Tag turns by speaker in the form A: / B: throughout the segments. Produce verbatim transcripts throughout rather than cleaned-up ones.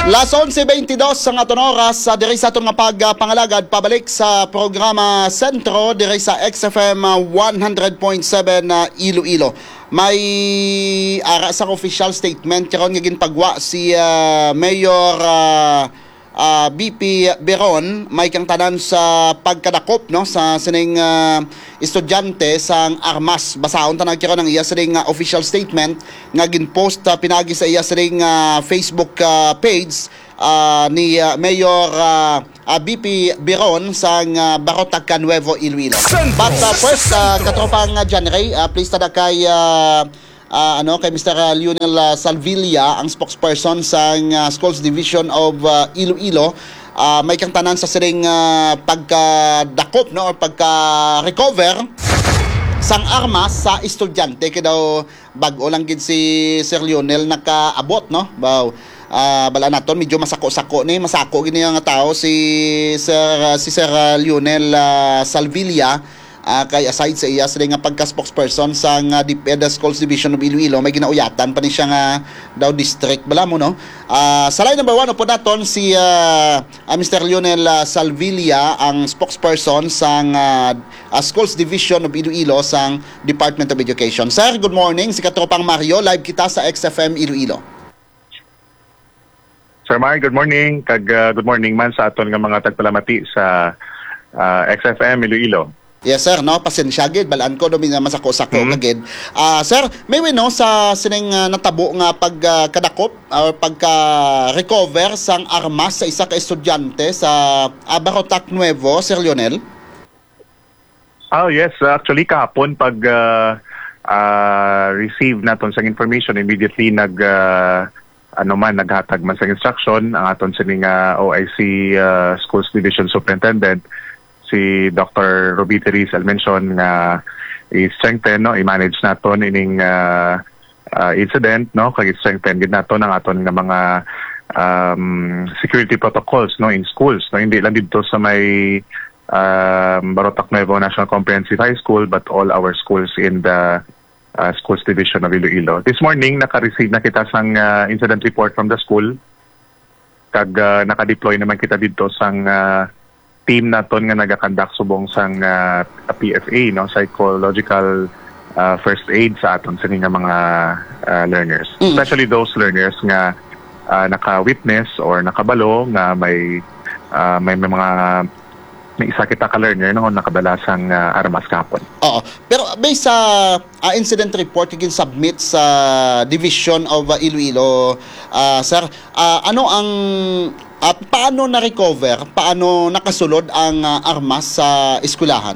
A: Las onse beintidós ang aton oras sa diri sa aton nga pagpangalagad pabalik sa programa Sentro diri sa X F M one hundred point seven na Iloilo. May ara sa official statement karon nga ginpagwa si uh, Mayor uh, uh, B P Beron may kang tanan sa pagkadakop no sa sining uh, estudyante sang armas. Basahon tanan karon ang iya sining uh, official statement nga ginpost uh, pinagi sa iya sining uh, Facebook uh, page uh, ni uh, Mayor uh, uh, B P Beron sang uh, Barotac Nuevo Iloilo. But uh, first uh, katropang uh, January, uh, please tada kay uh, Uh, ano kay Mister Uh, Lionel uh, Salvilla, ang spokesperson sa uh, Schools Division of uh, Iloilo. Uh, may kang tanan sa siring uh, pagkadakop no or pagka-recover sang armas sa estudyante kay daw bag-o lang gid si Sir Lionel nakaabot no. Wow. Uh, bala naton medyo masako-sako ni masako gini nga tao si Sir uh, si Sir uh, Lionel uh, Salvilla. Uh, kay aside sa iya sila nga pagka-spokesperson sa nga DepEd Schools Division of Iloilo, may ginauyatan pa ni siya nga daw district bala mo no. Uh, sa line number one po naton si uh, uh, Mister Lionel uh, Salvilla, ang spokesperson sa uh, uh, Schools Division of Iloilo sa Department of Education. Sir, good morning. Si Katropang Mario, live kita sa X F M Iloilo.
B: Sir Mar, good morning. Kag uh, good morning man sa aton nga mga tagpalamati sa uh, X F M Iloilo.
A: Yes sir, no, pasensya gid balaan ko dumi nga masako-sako mm-hmm. gid. Ah uh, sir, may we no sa sining uh, natabo nga pagkadakop uh, or pagka-recover sang armas sa isa ka estudyante sa uh, Barotac Nuevo, Sir Lionel?
B: Oh yes, actually kahapon pag uh, uh, receive naton sang information, immediately nag uh, ano man naghatag man sang instruction ang aton sining uh, O I C uh, Schools Division Superintendent si Doctor Robite Rizal mention nga i-strengthen no i-manage naton ining uh, uh, incident no kag i-strengthen gid naton ang aton nga mga um, security protocols no in schools no hindi lang dito sa may um, Barotac Nuevo National Comprehensive High School but all our schools in the uh, Schools Division of Iloilo. This morning naka-receive na kita sang uh, incident report from the school kag uh, naka-deploy naman kita dito sang uh, team naton nga nagakandak subong sang uh, P F A no psychological uh, first aid sa aton sa nga mga uh, learners, mm. especially those learners nga uh, naka-witness or nakabalo nga may uh, may, may mga may isa kita ka learner no nakadala sang uh, armas kahapon.
A: Oo, pero based sa uh, incident report gin submit sa Division of uh, Iloilo, uh, sir, uh, ano ang At uh, paano na-recover, paano nakasulod ang uh, armas sa eskwelahan?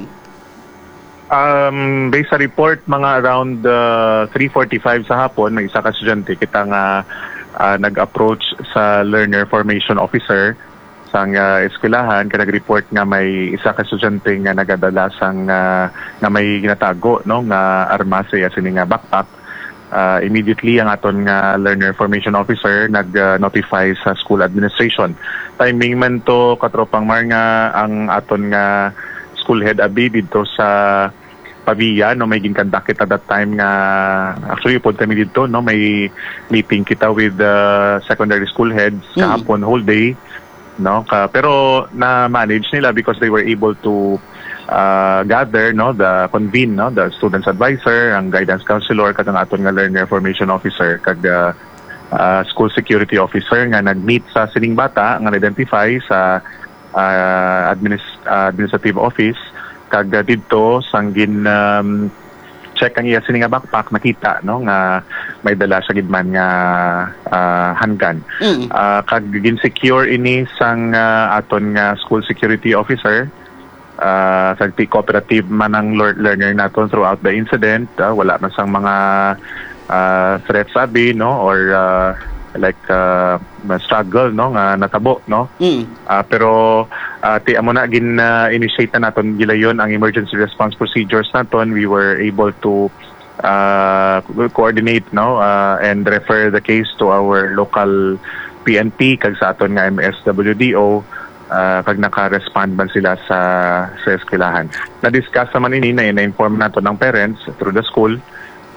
B: Um, based sa report, mga around uh, three forty-five sa hapon, may isa ka estudyante kita nga uh, nag-approach sa learner formation officer sa uh, eskwelahan, kaya nag-report nga may isa ka estudyante nga nagadala sang uh, nga may ginatago no nga armas sa sining nga backpack. Uh, immediately ang aton nga learner formation officer nag-notify uh, sa school administration. Timing man to katropang Mar nga ang aton nga school head abi dito sa Pavia no may ginkandak kita that time nga actually upod kami dito no may meeting kita with the uh, secondary school heads mm. kahapon whole day no ka, pero na manage nila because they were able to Uh, gather no the convene no the students advisor, ang guidance counselor kag ang aton nga learner formation officer kag uh, uh, school security officer nga nag-meet sa sining bata nga identify sa uh, administ- uh, administrative office kag uh, didto sanggin um, check ang iya sining nga backpack nakita no nga may dala sa gidman nga uh, handgun. Mm. Uh, kag gin-secure ini sang uh, aton nga school security officer. Uh, sa cooperative man ang learner naton throughout the incident, uh, wala man sang mga uh, threats sabi no or uh, like uh, struggle no nga natabo no mm. uh, pero uh, ti amo na gin uh, initiate na naton gilayon ang emergency response procedures naton. We were able to uh, coordinate no uh, and refer the case to our local P N P kag sa aton nga M S W D O. Uh, kag naka-respond man sila sa sa eskwelahan. Na-discuss naman ini na na-inform nato ng parents through the school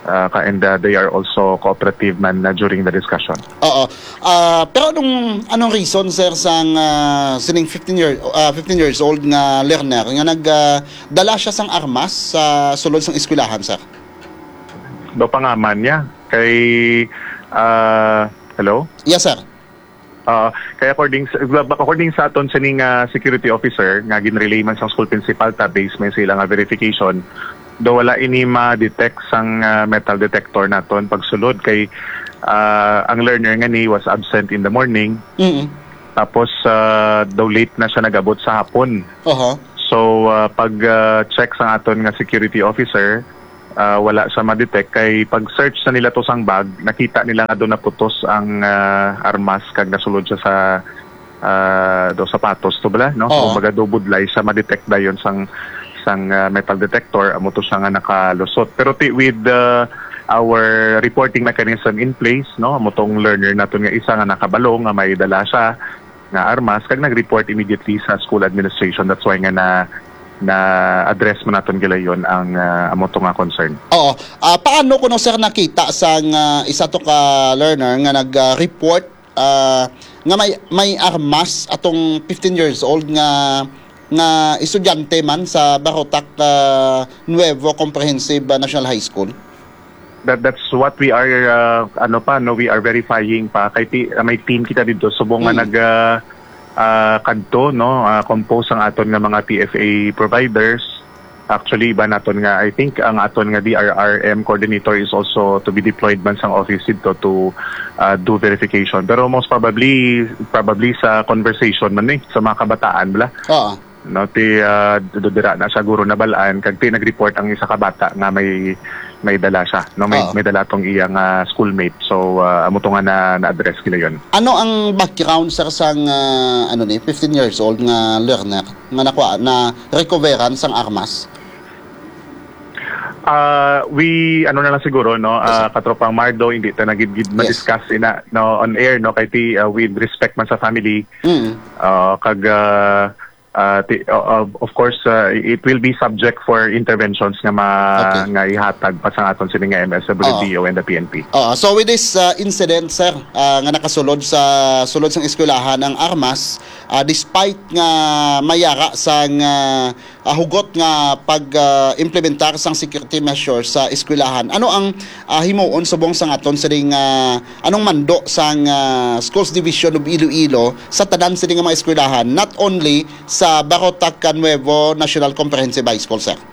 B: uh, ka- and uh, they are also cooperative man uh, during the discussion.
A: Oo. Ah, pero anong anong reason sir sang uh, sining fifteen year uh, fifteen years old nga learner nga nagdala siya sang armas sa sulod sang eskwelahan sir?
B: Do pangaman niya kay uh, hello?
A: Yes sir.
B: Uh, kaya according sa, according sa aton sining uh, security officer nga ginrelay man sa school principal ta based man sila nga verification do wala ini ma-detect sang uh, metal detector naton pagsulod kay uh, ang learner nga ni was absent in the morning.
A: Mm.
B: Tapos uh, daw late na siya nagabot sa hapon.
A: Oho.
B: So uh, pag uh, check sa aton nga security officer, uh, wala siya ma-detect kay pag search sa nila to sang bag, nakita nila nga doon naputos ang uh, armas kag nasulod siya sa uh, do sapatos to bala no.
A: Oo.
B: So baga do budlay siya ma-detect dayon sang sang uh, metal detector amo to siya nga nakalusot. Pero ti, with uh, our reporting mechanism in place no, amo tong learner naton nga isa nga nakabalo nga may dala siya nga armas kag nag-report immediately sa school administration. That's why nga na na address mo naton gilayon ang uh, amo to nga concern.
A: Oo. Ah, paano ko no sir nakita sang uh, isa to ka learner nga nag-report uh, nga may may armas atong fifteen years old nga nga estudyante man sa Barotac uh, Nuevo Comprehensive uh, National High School?
B: That that's what we are uh, ano pa no, we are verifying pa kay ti, uh, may team kita dito subong nga
A: Mm.
B: nag uh, uh, kanto no, uh, compose ang aton nga mga P F A providers. Actually iba naton nga, I think ang aton nga D R R M coordinator is also to be deployed man sang office dito to uh, do verification. Pero most probably probably sa conversation man ni sa mga kabataan bala.
A: Oo.
B: No, ti uh, dudira na siya guro na balaan kag ti nag-report ang isa ka bata nga may may dala siya no, may
A: Oo.
B: may dala tong iyang uh, schoolmate. So uh, amo to nga na na-address kila yon.
A: Ano ang background sir sang uh, ano ni fifteen years old nga learner nga nakuha na recoveran sang armas?
B: Uh, we ano na lang siguro no, uh, katropang Mardo hindi ta nagid ma-discuss ina no on air no kay ti uh, with respect man sa family.
A: Mm.
B: Uh, kag uh, uh, ti, uh, of course uh, it will be subject for interventions nga ma
A: Okay.
B: nga ihatag pa sa aton sini nga M S W D O and the P N P.
A: Oo. So with this uh, incident sir uh, nga nakasulod sa sulod sang eskwelahan ang armas uh, despite nga mayara sang uh, uh, hugot nga pag uh, implementar sang security measures sa eskwelahan, ano ang uh, himuon subong sang aton sining uh, anong mando sang uh, Schools Division of Iloilo sa tanan sining nga mga eskwelahan, not only sa Barotac Nuevo National Comprehensive High School sir?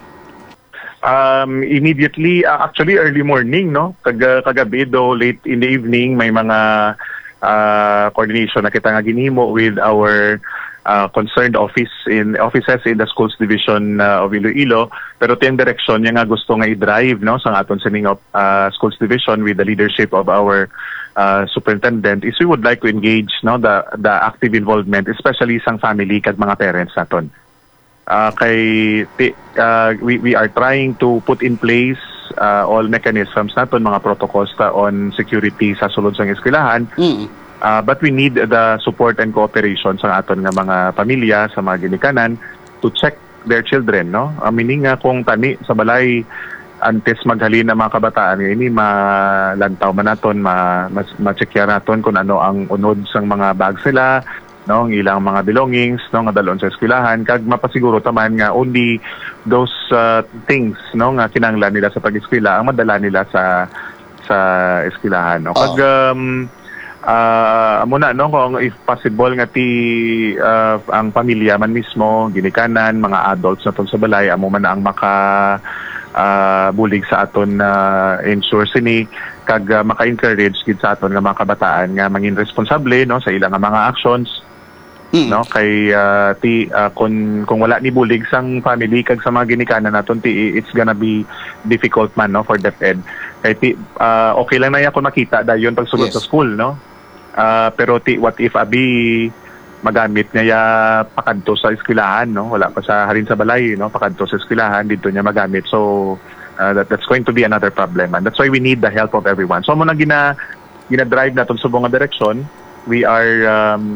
B: Um, immediately, uh, actually early morning, no? Kag, kagabi do, late in the evening, may mga uh, coordination na kita nga ginhimo with our uh, concerned office in offices in the Schools Division uh, of Iloilo. Pero tiyang direction niya nga gusto nga i-drive no, sa aton sining uh, Schools Division with the leadership of our uh, superintendent is we would like to engage no, the, the active involvement, especially sang family kag mga parents naton. Uh, kay uh, we we are trying to put in place uh, all mechanisms naton, mga protocols ta on security sa sulod sang eskwelahan.
A: Mm.
B: Uh, but we need the support and cooperation sa aton nga mga pamilya sa mga ginikanan to check their children no. Uh, meaning nga kung tani sa balay antes maghalin ang mga kabataan ini malantaw man naton ma ma-checkya naton kung ano ang unod sang mga bag sila no, ang ilang mga belongings no nga dalon sa eskwelahan kag mapasiguro taman nga only those uh, things no nga kinahanglan nila sa pag-eskwela ang madala nila sa sa eskwelahan no. Kag um, uh, amo na no kung if possible nga ti uh, ang pamilya man mismo ginikanan mga adults naton sa balay amo man na ang maka uh, bulig sa aton na uh, ensure sini kag uh, maka-encourage gid sa aton nga mga kabataan nga mangin responsable no sa ilang nga mga actions.
A: Mm.
B: No kay uh, ti uh, kung kung wala ni bulig sang family kag sa mga ginikanan naton ti it's gonna be difficult man no for DepEd kay ti uh, okay lang na ya kung makita dayon pag sulod
A: Yes.
B: sa school no uh, pero ti what if abi magamit niya ya pakadto sa eskwelahan no wala pa sa halin sa balay no pakadto sa eskwelahan dito niya magamit so uh, that that's going to be another problem and that's why we need the help of everyone. So mo na gina gina drive naton sa mga direction. We are um,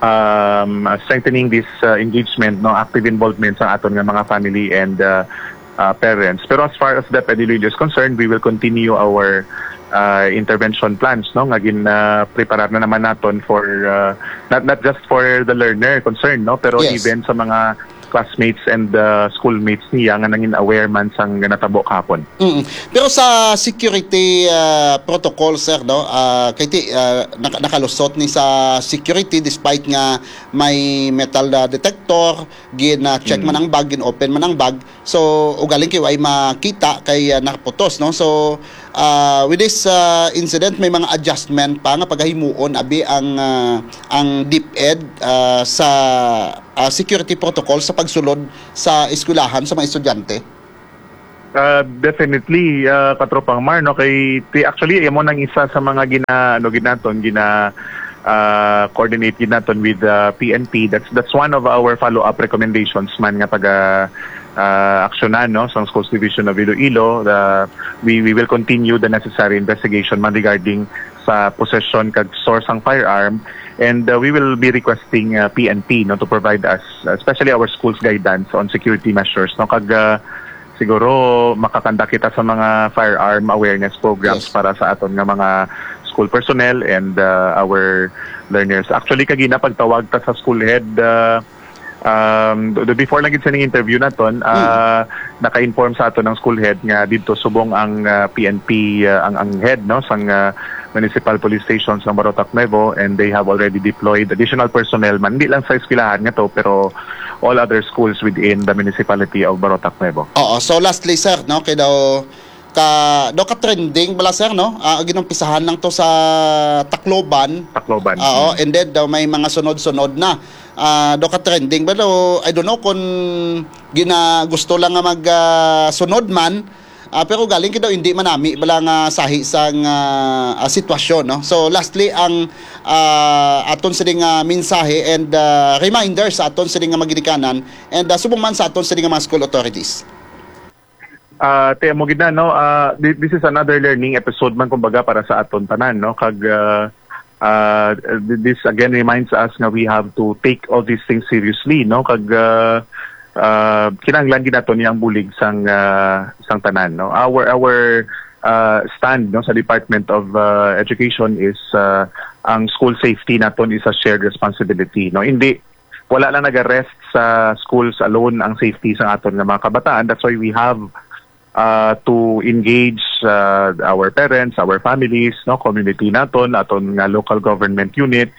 B: um, strengthening this uh, engagement, no, active involvement sa aton nga mga family and uh, uh, parents. Pero as far as DepEd Iloilo is concerned, we will continue our uh, intervention plans, no, nga gin uh, preparar na naman naton for uh, not not just for the learner concerned, no, pero
A: Yes.
B: even sa mga classmates and uh, schoolmates niya nga nangin aware man sang natabo kahapon.
A: Mm. Pero sa security uh, protocol, sir, no, uh, kay ti uh, nak- nakalusot ni sa security despite nga may metal uh, detector, gin uh, check man ang bag, gin open man ang bag. So ugaling kay ay makita kay uh, nakaputos, no. So uh, with this uh, incident may mga adjustment pa nga paghimuon abi ang uh, ang DepEd uh, sa uh, security protocol sa pagsulod sa eskwelahan sa mga estudyante.
B: Uh, definitely uh, katropang Mar, no, kay ti- actually imo nang isa sa mga gina ano ginaton gina uh, coordinate ginaton with uh, P N P. That's that's one of our follow up recommendations man nga pag uh, uh, aksyonan, no, sa Schools Division of Iloilo. The we we will continue the necessary investigation man regarding sa possession kag source ang firearm, and uh, we will be requesting uh, P N P, no, to provide us especially our schools guidance on security measures, no, kag uh, siguro makakanda kita sa mga firearm awareness programs
A: Yes.
B: para sa aton nga mga school personnel and uh, our learners. Actually kagina pagtawag ta sa school head uh, um do- do- before lang gid sa ning interview naton, uh, naka-inform sa aton ng school head nga didto subong ang uh, P N P uh, ang ang head, no, sang uh, municipal police stations ng Barotac Nuevo, and they have already deployed additional personnel man, hindi lang sa eskwelahan nga to pero all other schools within the municipality of Barotac Nuevo.
A: Oo, so lastly, sir, no, kay daw ka daw ka trending bala, sir, no. Uh, ginumpisahan lang to sa Tacloban.
B: Tacloban.
A: Oo, and then daw may mga sunod-sunod na. Uh, daw ka trending ba daw, I don't know kung gina gusto lang nga mag uh, sunod man. Ah, pero galing kid daw hindi manami bala nga sahi sang ah, ah, sitwasyon, no. So lastly ang ah, aton sa ding ah, mensahe and ah, reminder sa aton sa ding nga magidikanan and uh, subong man sa aton sa ding nga mga school authorities.
B: Uh, te mo gid na, no, uh, thi- this is another learning episode man kumbaga para sa aton tanan, no, kag uh, uh, this again reminds us nga we have to take all these things seriously, no, kag uh, uh, kinahanglan gid naton yang bulig sang uh, sang tanan, no. Our our uh, stand, no, sa Department of uh, Education is uh, ang school safety naton is a shared responsibility, no. Hindi wala lang nag-arrest sa schools alone ang safety sa aton nga mga kabataan. That's why we have uh, to engage uh, our parents, our families, no, community naton, aton nga local government units,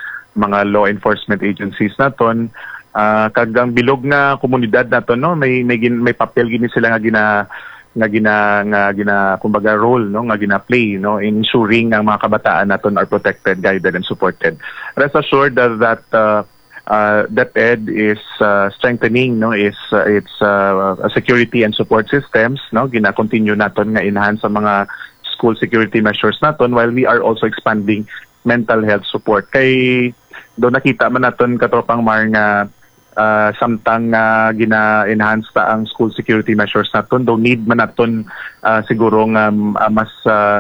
B: mga law enforcement agencies naton, uh, kag ang bilog nga komunidad naton, no, may may, gin, may papel gini sila nga gina nga gina nga gina kumbaga role, no, nga gina play, no, in ensuring ang mga kabataan naton are protected, guided and supported. Rest assured that, that uh, Uh, DepEd is uh, strengthening, no, is uh, its uh, security and support systems, no, gina-continue naton nga enhance sa mga school security measures naton, while we are also expanding mental health support. Kay do nakita man naton katropang Mar nga uh, samtang uh, gina-enhance ta ang school security measures naton, do need man naton uh, siguro nga uh, mas uh,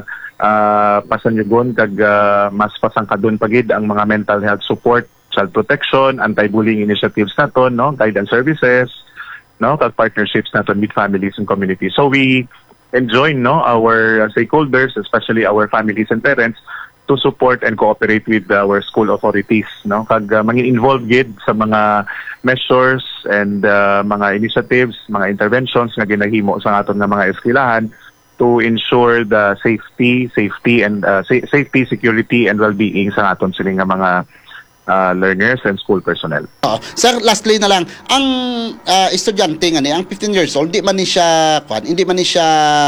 B: uh, pasanyugon kag uh, mas pasangkadon pagid ang mga mental health support, child protection, anti-bullying initiatives naton, no, guidance services, no, kag partnerships naton with families and communities. So we enjoin, no, our uh, stakeholders, especially our families and parents, to support and cooperate with our school authorities, no, kag uh, mangin involved gid sa mga measures and uh, mga initiatives, mga interventions nga ginahimo sa aton nga mga eskwelahan to ensure the safety, safety and uh, sa- safety, security and well-being sa aton sila nga mga Uh, learners and school personnel.
A: Oo. Sir, lastly na lang, ang ah, estudyante nga ni, ang fifteen years old, di man ni siya, kwan, hindi man ni siya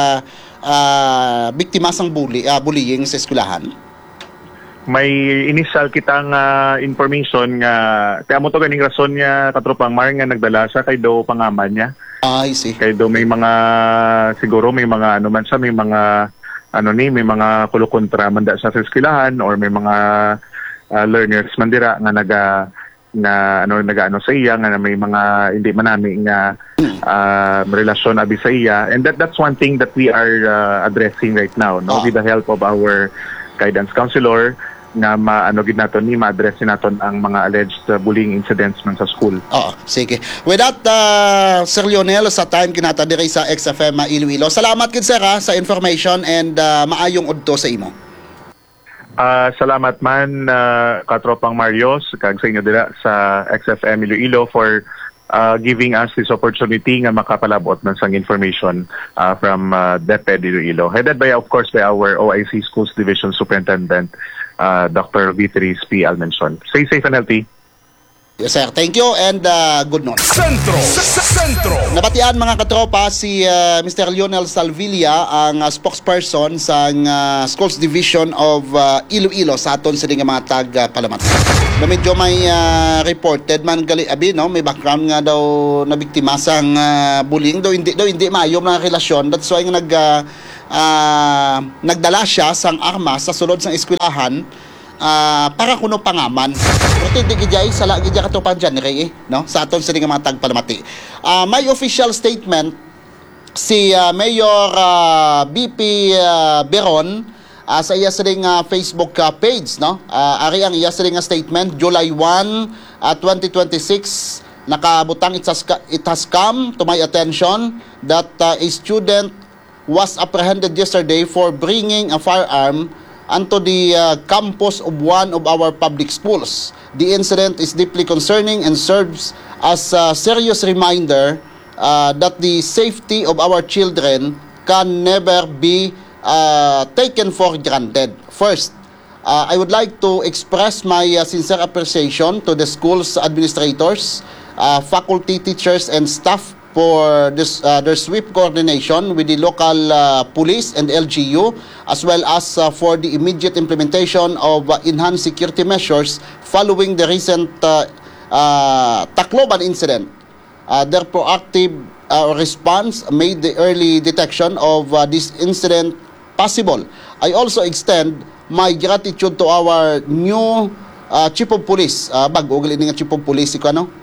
A: ah, biktima sang bully, ah, bullying sa eskwelahan?
B: May initial kitang uh, information nga kaya mo to ganing rason nga katropang Mar nga nagdala siya kay do pangaman niya.
A: Ah, I see.
B: Kay do may mga siguro may mga ano man siya, may mga ano ni, may mga kulukontra man da siya sa eskwelahan or may mga uh, learners man dira nga naga nga ano nagaano sa iya nga may mga hindi man nami nga uh, relasyon abi sa iya, and that that's one thing that we are uh, addressing right now, no,
A: Ah.
B: with the help of our guidance counselor. nga maano gid naton ni ma-address naton ang mga alleged uh, bullying incidents man sa school.
A: Oo, sige. With that, uh, Sir Lionel, sa time kinata diri sa X F M Iloilo. Salamat gid sir ha, sa information and uh, maayong udto sa imo.
B: Uh, salamat man uh, katropang Marios kag sa inyo dira sa X F M Iloilo for uh, giving us this opportunity nga makapalabot man sang information uh, from uh, DepEd Iloilo. Headed by, of course, by our O I C Schools Division Superintendent, uh, Doctor Vitris P. Almenson. Stay safe and healthy.
A: Yes sir, thank you and uh, good noon.
C: Sentro, Sentro.
A: Nabatian mga katropa si uh, Mister Lionel Salvilla, ang uh, spokesperson sa uh, Schools Division of uh, Iloilo sa aton sa mga tag uh, Palamat. Na medyo may uh, reported man gali abi no, may background nga daw na biktima sang uh, bullying daw hindi daw hindi maayo na relasyon. That's why nga nag uh, uh, nagdala siya sang armas sa sulod sang eskwelahan. Uh, para kuno pangaman. Pero hindi gijay sa lagi dya katupan dyan, eh, no? Sa aton sa mga tagpalamati. Uh, may official statement si uh, Mayor uh, B P uh, Beron uh, sa iya sa uh, Facebook uh, page, no? Uh, ari ang iya sa uh, statement, July first, uh, twenty twenty-six, nakabutang it has, it has come to my attention that uh, a student was apprehended yesterday for bringing a firearm onto the uh, campus of one of our public schools. The incident is deeply concerning and serves as a serious reminder uh, that the safety of our children can never be uh, taken for granted. First, uh, I would like to express my uh, sincere appreciation to the school's administrators, uh, faculty, teachers, and staff for this, uh, their swift coordination with the local uh, police and L G U, as well as uh, for the immediate implementation of uh, enhanced security measures following the recent uh, uh, Tacloban incident. Uh, their proactive uh, response made the early detection of uh, this incident possible. I also extend my gratitude to our new uh, Chief of Police, uh, bago ugali nga Chief of Police, iko ano?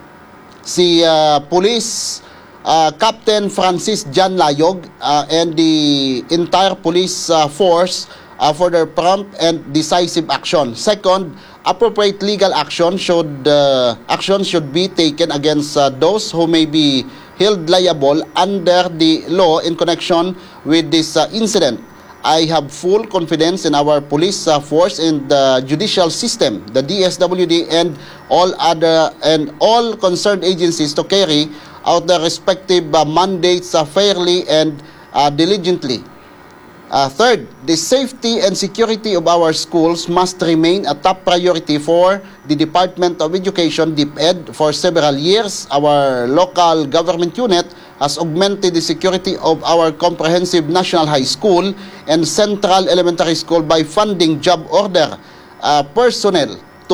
A: Si uh, Police Uh, Captain Francis Jan Layog uh, and the entire police uh, force uh, for their prompt and decisive action. Second, appropriate legal action should uh, action should be taken against uh, those who may be held liable under the law in connection with this uh, incident. I have full confidence in our police uh, force and the judicial system, the D S W D, and all other and all concerned agencies to carry out their respective uh, mandates uh, fairly and uh, diligently. Uh, third, the safety and security of our schools must remain a top priority for the Department of Education, DepEd. For several years, our local government unit has augmented the security of our comprehensive National High School and Central Elementary School by funding job order uh, personnel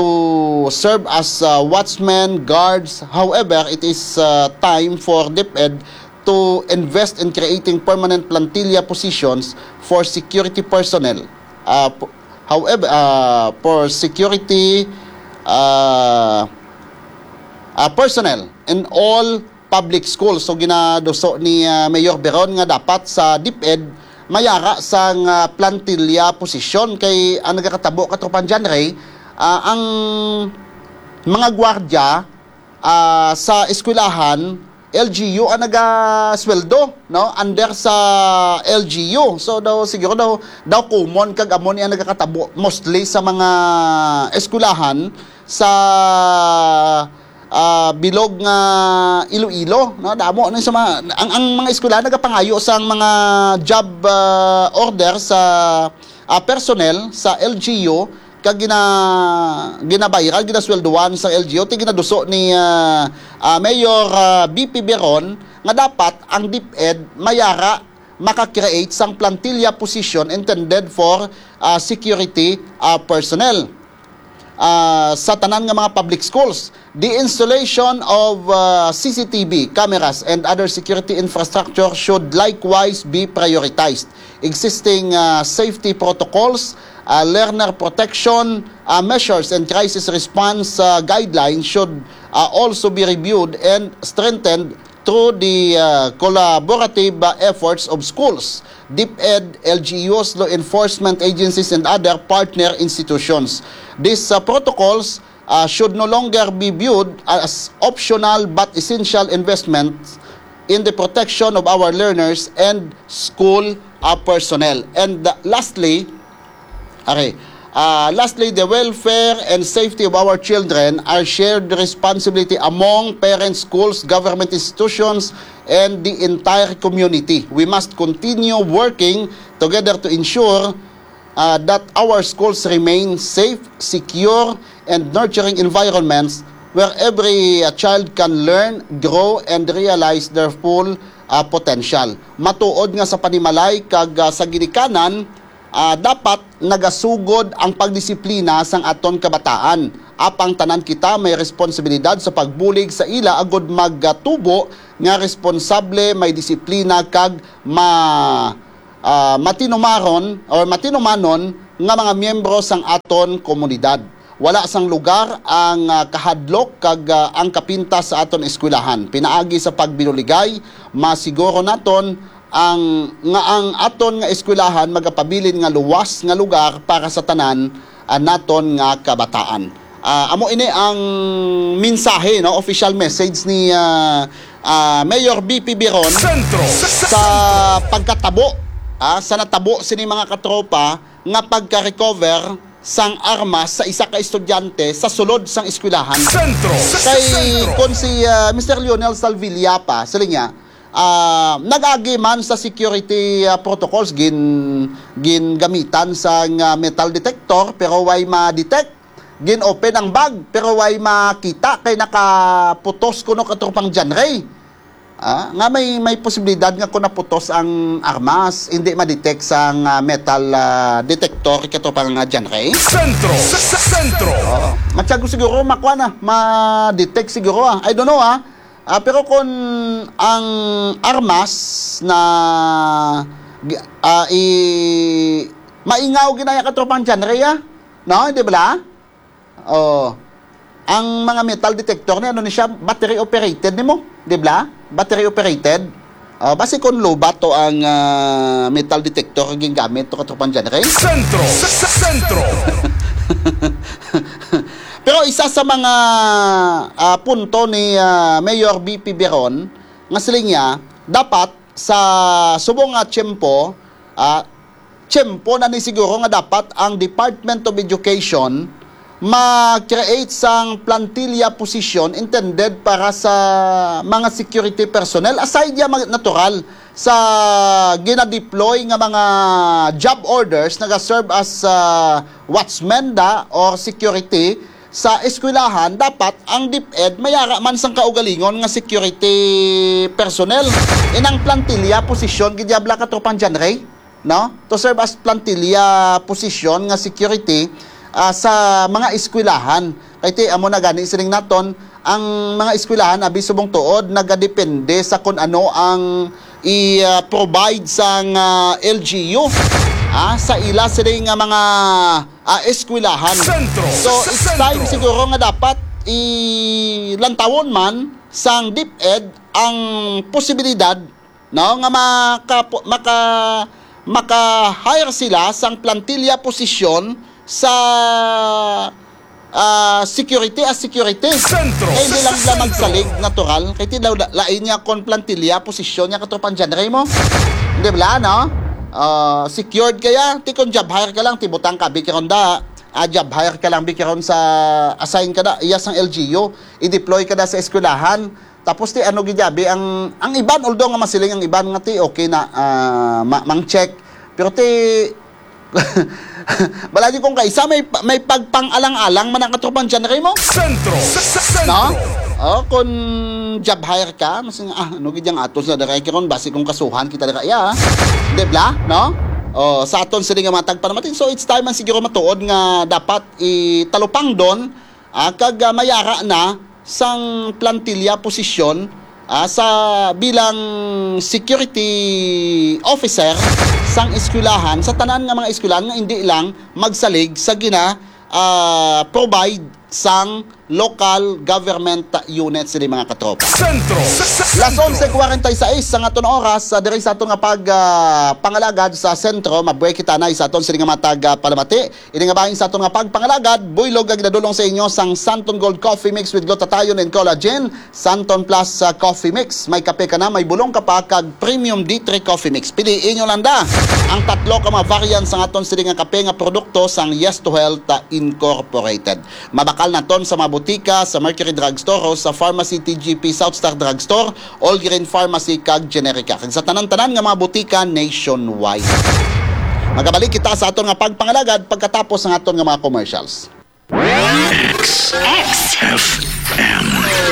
A: to serve as uh, watchmen, guards. However, it is uh, time for DepEd to invest in creating permanent plantilla positions for security personnel. Uh, however, uh, for security uh, uh, personnel in all public schools. So ginaduso ni uh, Mayor Beron nga dapat sa DepEd mayara sang uh, plantilla position kay ang nagakatabo katropan dyan, Ray, Uh, ang mga gwardya uh, sa eskwelahan, L G U ang nagasweldo, no? Under sa L G U. So daw siguro daw daw common kag amon ang nagakatabo mostly sa mga eskwelahan sa uh, bilog nga Iloilo, no? Damo na sa mga ang, ang mga eskwelahan nagapangayo sang mga job uh, order sa uh, personnel sa L G U kag gina ginabayran ginaswelduan sa L G U ti ginaduso ni uh, uh, Mayor uh, B P Beron nga dapat ang DepEd mayara maka-create sang plantilla position intended for uh, security uh, personnel uh, sa tanan nga mga public schools. The installation of uh, C C T V cameras and other security infrastructure should likewise be prioritized. Existing uh, safety protocols, Uh, learner protection uh, measures and crisis response uh, guidelines should uh, also be reviewed and strengthened through the uh, collaborative uh, efforts of schools, DepEd, L G Us, law enforcement agencies, and other partner institutions. These uh, protocols uh, should no longer be viewed as optional but essential investments in the protection of our learners and school uh, personnel. And uh, lastly, okay, uh, lastly, the welfare and safety of our children are shared responsibility among parents, schools, government institutions, and the entire community. We must continue working together to ensure uh, that our schools remain safe, secure, and nurturing environments where every uh, child can learn, grow, and realize their full uh, potential. Matuod nga sa panimalay kag uh, sa ginikanan, uh, dapat nagasugod ang pagdisiplina sang aton kabataan. Apang tanan kita may responsibilidad sa pagbulig sa ila agod magtubo nga responsable, may disiplina kag ma uh, matinumaron or matinumanon nga mga miyembro sang aton komunidad. Wala sang lugar ang uh, kahadlok kag uh, ang kapinta sa aton eskwelahan. Pinaagi sa pagbinuligay, masiguro naton ang nga ang aton nga eskwelahan magapabilin nga luwas nga lugar para sa tanan uh, naton nga kabataan. Uh, amo ini ang mensahe, no, official message ni uh, uh, Mayor B P Biron
C: Sentro.
A: sa pagkatabo, ah, sa natabo sini mga katropa nga pagka-recover sang armas sa isa ka estudyante sa sulod sang eskwelahan.
C: Sentro.
A: Kay
C: Sentro.
A: kon si uh, Mister Lionel Salvilla pa, sila niya, uh, nag-agi man sa security uh, protocols, gin, gin gamitan sa uh, metal detector, pero way ma-detect. Gin open ang bag, pero way makita, kay nakaputos kuno katropang genre. Ah, nga may may posibilidad nga kung naputos ang armas, hindi ma-detect sa uh, metal uh, detector katropang uh, genre.
C: Sentro. Sentro.
A: Oh, matyago siguro makuha na, ma-detect siguro ah. I don't know ah. Ah, pero kung ang armas na uh, i maingaw ginaya katropang genre ah. No, hindi ba? Oh. Ang mga metal detector ni ano ni siya, battery operated nimo, di ba? Battery operated. Uh, basi kung low ba to ang uh, metal detector ang gingamit to katropang genre.
C: Sentro. Sentro.
A: Pero isa sa mga uh, punto ni uh, Mayor B P Biron nga sila niya, dapat sa subong nga tiyempo, uh, tiyempo na ni siguro nga dapat ang Department of Education mag-create sang plantilla position intended para sa mga security personnel aside ya natural sa gina-deploy nga mga job orders naga-serve as uh, watchman da or security sa eskwelahan. Dapat ang DepEd mayara man sang kaugalingon nga security personnel inang plantilla position gidyabla ka tropang genre, no, to serve as plantilla position nga security Uh, sa mga eskwelahan. Kaya ti, amo na gani siling naton, ang mga eskwelahan, abi subong tuod, nagadepende sa kung ano ang i-provide uh, sa uh, L G U. Ah, sa ila siling uh, mga uh, eskwelahan.
C: Sentro.
A: So, it's time siguro nga dapat ilantawon man sang DepEd ang posibilidad, no, nga maka, maka, maka-hire sila sang plantilla posisyon sa uh, security as security.
C: Sentro.
A: Kaya hindi lang lang magsalig natural. Kaya hindi lang lain niya kon plantilla posisyon niya katropang genre mo. Hindi ba, no? Uh, secured kaya, ti kon job hire ka lang, ti butang ka, bikiron da. Uh, job hire ka lang, bikiron sa assign ka da, iyas ang L G U, i-deploy ka da sa eskwelahan. Tapos ti ano gijabi, ang, ang iban, although nga masiling ang iban nga ti, okay na, uh, ma- mang-check. Pero ti, balagi kong kaisa, may, may pagpang-alang-alang man ang katropang genre mo.
C: Sentro. Sentro.
A: No? Oh, kung job hire ka, mas nga, ah, ano gidyang atos na daray kiron, basi kung kasuhan kita daray, ah. Di ba? No? Oh, sa aton sila nga matag pa naman. So, it's time man siguro matuod nga dapat italupang doon, ah, kag uh, mayara na sang plantilla posisyon uh, sa bilang security officer sang eskwelahan sa tanan nga mga eskwelahan nga hindi lang magsalig sa gina uh, provide sang local government units sila mga katropa.
C: Sentro. Sa
A: Las
C: sentro.
A: eleven forty-six sa aton oras sa diri sa aton nga pag ah, pangalagad sa sentro mabuhay kita na sa aton sini nga matag ah, palamati ini nga bahin sa aton nga pagpangalagad buylog ang ginadulong sa inyo sang Santon Gold Coffee Mix with glutathione and collagen, Santon Plus ah, Coffee Mix, may kape ka na, may bulong ka pa kag Premium D three Coffee Mix. Piliin nyo lang da ang tatlo ka mga variants sa aton sini nga kape nga produkto sang Yes to Health ah, Incorporated. Mabakal na ton sa mga butika, sa Mercury Drugstore o sa Pharmacy T G P South Star Drugstore, All Green Pharmacy kag Generica. Kag sa tanan-tanan nga mga butika nationwide. Magabalik kita sa aton nga pagpangalagad pagkatapos ng aton nga mga commercials.
D: X F M.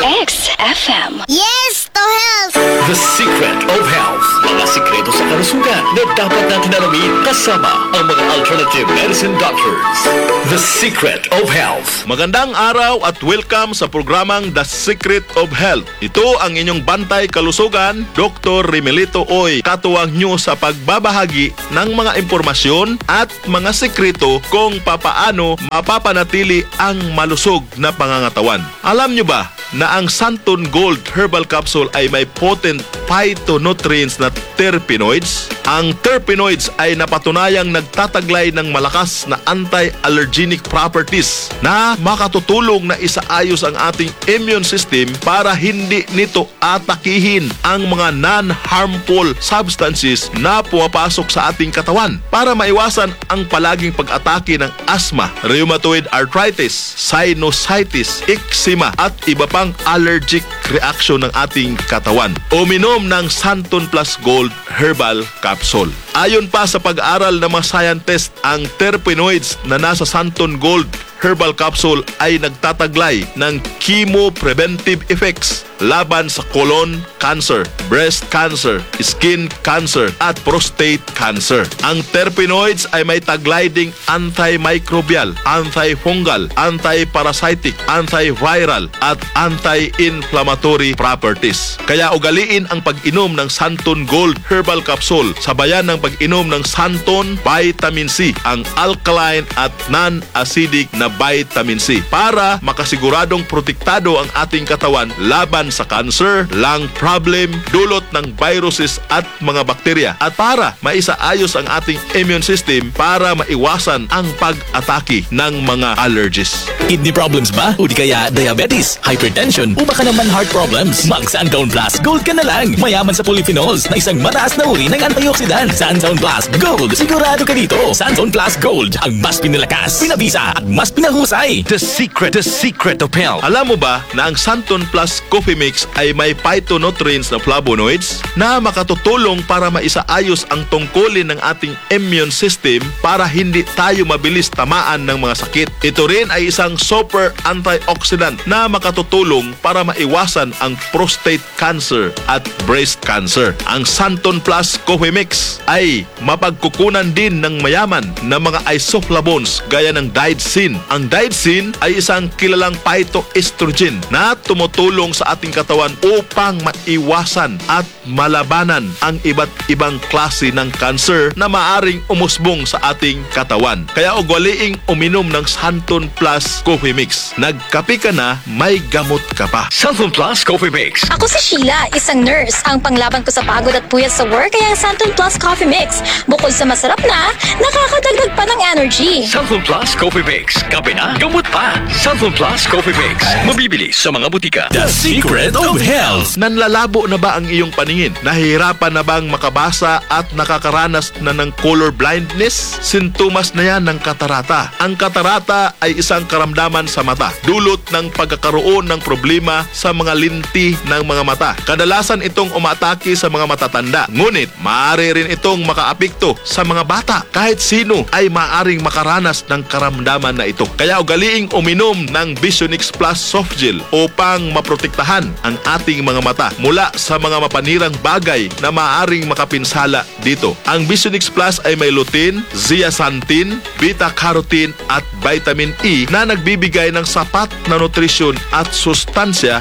D: X F M.
E: Yes to health!
D: The Secret of Health. Mga sikreto sa kalusugan na dapat natin alamin kasama ang mga alternative medicine doctors. The Secret of Health.
F: Magandang araw at welcome sa programang The Secret of Health. Ito ang inyong bantay kalusugan, Doctor Remelito Oy. Katuwang nyo sa pagbabahagi ng mga impormasyon at mga sekreto kung papaano mapapanatili ang malusog na pangangatawan. Alam nyo ba na ang Santon Gold Herbal Capsule ay may potent phytonutrients na terpenoids? Ang terpenoids ay napatunayang nagtataglay ng malakas na anti-allergenic properties na makatutulong na isaayos ang ating immune system para hindi nito atakihin ang mga non-harmful substances na pumapasok sa ating katawan para maiwasan ang palaging pag-atake ng asthma, rheumatoid arthritis, sinusitis, eczema at iba pang allergic reaction ng ating katawan. Uminom ng Santon Plus Gold Herbal Capsule. Ayon pa sa pag-aaral ng mga scientists, ang terpenoids na nasa Santon Gold Herbal Capsule ay nagtataglay ng chemopreventive effects laban sa colon cancer, breast cancer, skin cancer at prostate cancer. Ang terpenoids ay may taglay ding antimicrobial, antifungal, antiparasitic, antiviral at anti-inflammatory properties. Kaya ugaliin ang pag-inom ng Santon Gold Herbal Capsule sabayan ng pag-inom ng Santon Vitamin C, ang alkaline at non-acidic na vitamin C para makasiguradong protektado ang ating katawan laban sa cancer, lung problem, dulot ng viruses at mga bakterya at para maisaayos ang ating immune system para maiwasan ang pag-atake ng mga allergies.
G: Kidney problems ba? O di kaya diabetes, hypertension, o baka naman heart problems? Mag Santon Plus Gold ka na lang. Mayaman sa polyphenols na isang mataas na uri ng antioxidant. Santon Plus Gold. Sigurado ka dito. Santon Plus Gold. Ang mas pinalakas, pinabisa at mas pinahusay.
F: The secret, the secret of health. Alam mo ba na ang Santon Plus Coffee Mix ay may phytonutrients na flavonoids na makatutulong para maisaayos ang tungkulin ng ating immune system para hindi tayo mabilis tamaan ng mga sakit. Ito rin ay isang super antioxidant na makatutulong para maiwasan ang prostate cancer at breast cancer. Ang Santon Plus Coffee Mix ay mapagkukunan din ng mayaman na mga isoflavones gaya ng digoxin. Ang digoxin ay isang kilalang phytoestrogen na tumutulong sa ating katawan upang maiwasan at malabanan ang iba't ibang klase ng cancer na maaring umusbong sa ating katawan. Kaya ugaliing uminom ng Santon Plus Coffee Mix. Nagkape ka na, may gamot ka pa.
D: Santon Plus Coffee Mix.
H: Ako si Sheila, isang nurse. Ang panglaban ko sa pagod at puyat sa work ay ang Santon Plus Coffee Mix. Bukod sa masarap na, nakakadagdag pa ng energy.
D: Santon Plus Coffee Mix. Kape na, gamot pa. Santon Plus Coffee Mix. Mabibili sa mga butika.
G: The Secret of Health.
F: Nanlalabo na ba ang iyong paningin? Nahihirapan na bang makabasa at nakakaranas na ng color blindness? Sintomas na yan ng katarata. Ang katarata ay isang karamdaman sa mata, dulot ng pagkakaroon ng problema sa mga linti ng mga mata. Kadalasan itong umatake sa mga matatanda, ngunit maaari rin itong makaapekto sa mga bata. Kahit sino ay maaaring makaranas ng karamdaman na ito. Kaya ugaliing uminom ng Visionix Plus Soft Gel upang maprotektahan ang ating mga mata mula sa mga mapanirang bagay na maaaring makapinsala dito. Ang Visionix Plus ay may lutein, zeaxanthin, beta-carotene at vitamin E na nagbibigay ng sapat na nutrisyon at sustansya na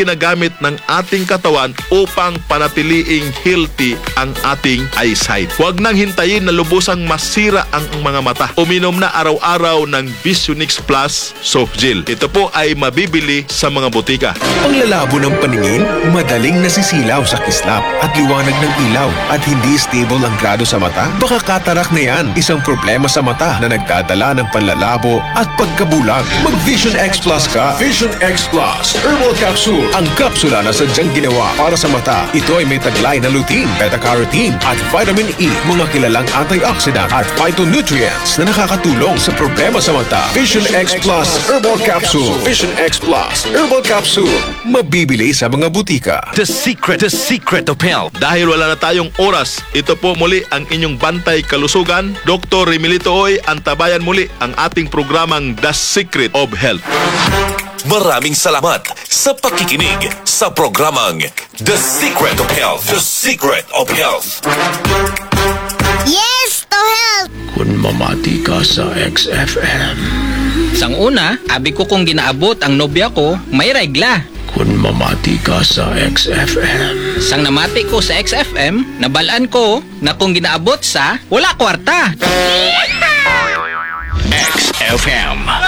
F: ginagamit ng ating katawan upang panatiliing healthy ang ating eyesight. Huwag nang hintayin na lubusang masira ang mga mata. Uminom na araw-araw ng Visionix Plus Soft Gel. Ito po ay mabibili sa mga butika.
E: Panglalabo ng paningin, madaling nasisilaw sa kislap at liwanag ng ilaw at hindi stable ang grado sa mata? Baka katarak na yan, isang problema sa mata na nagdadala ng panlalabo at pagkabulag. Mag Vision X Plus ka. Vision X Plus Herbal Capsule. Ang kapsula na sadyang ginawa para sa mata. Ito ay may taglay na lutein, beta-carotene at vitamin E, mga kilalang antioxidant at phytonutrients na nakakatulong sa problema sa mata. Vision X Plus Herbal Capsule. Vision X Plus Herbal Capsule. Mabibili sa mga butika.
D: The secret, the secret of health.
F: Dahil wala na tayong oras, ito po muli ang inyong bantay kalusugan. Doktor Remelito Oy, antabayan muli ang ating programang The Secret of Health.
I: Maraming salamat sa pakikinig sa programang The Secret of Health. The Secret of Health.
J: Yes, to help!
G: Kung mamati ka sa X F M.
K: Sang una, abi ko kung ginaabot ang nobya ko, may regla.
G: Kung mamati ka sa X F M.
K: Sang namati ko sa X F M, nabalaan ko na kung ginaabot sa wala kwarta.
D: X F M.